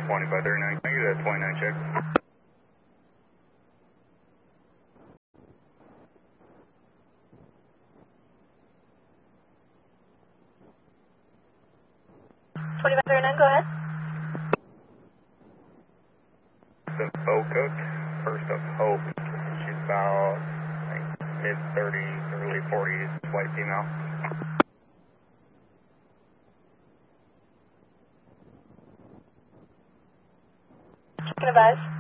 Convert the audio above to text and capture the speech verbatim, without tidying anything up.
twenty-five thirty-nine. Can I get a twenty-nine check? twenty-five thirty-nine, go ahead. The boat cook, first of Hope. She's about like, mid thirties, early forties, white female. Can advise.